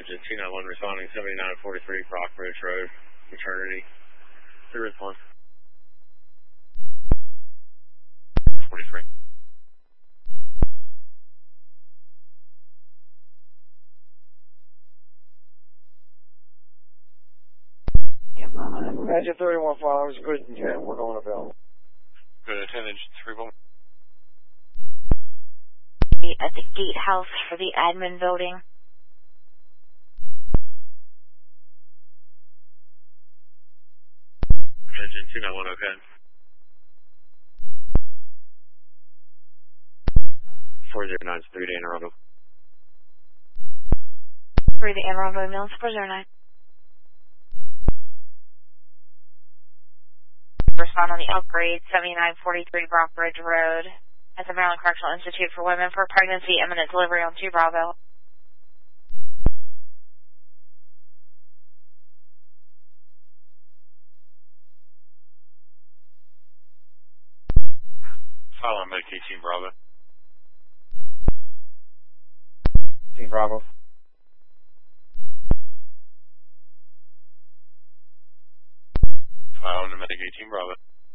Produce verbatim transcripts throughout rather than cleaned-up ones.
Engine two nine one responding seventy-nine forty-three Rockbridge Road, Eternity. Service one. forty-three. Engine thirty-one followers, good, yeah, we're going to Bill. Good, attend Engine three one. At the gatehouse for the admin building. Engine two nine one, okay. four zero nine is three to Anne Arundel. three to Anne Arundel, Mills, four zero nine. Respond on the upgrade, seventy-nine forty-three Rockbridge Road, at the Maryland Correctional Institute for Women for pregnancy, imminent delivery on two Bravo. File on Medic eighteen Bravo. eighteen Bravo. File on Medic eighteen Bravo.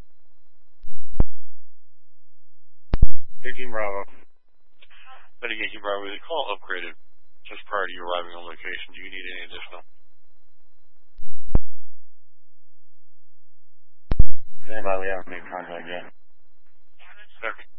eighteen Bravo. Medic eighteen Bravo, the call upgraded just prior to you arriving on location. Do you need any additional? Anybody we haven't made contact yet. Okay.